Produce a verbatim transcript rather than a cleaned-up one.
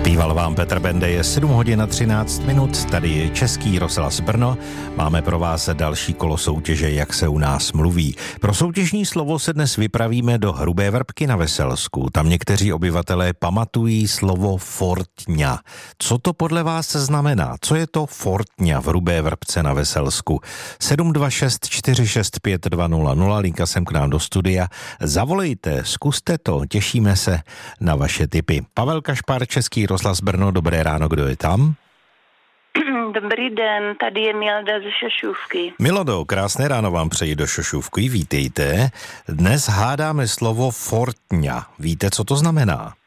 Zpíval vám Petr Bende, je sedm hodin a třináct minut, tady je Český rozhlas Brno. Máme pro vás další kolo soutěže, jak se u nás mluví. Pro soutěžní slovo se dnes vypravíme do Hrubé Vrbky na Veselsku. Tam někteří obyvatelé pamatují slovo fortňa. Co to podle vás znamená? Co je to fortňa v Hrubé Vrbce na Veselsku? sedm dva šest čtyři šest pět dva nula nula, linka sem k nám do studia. Zavolejte, zkuste to, těšíme se na vaše tipy. Pavel Kašpar, Český rozhlas Brno, dobré ráno, kdo je tam? Dobrý den, tady je Milda ze Šošůvky. Milodo, krásné ráno vám přeji do Šošůvky, vítejte. Dnes hádáme slovo fortňa. Víte, co to znamená?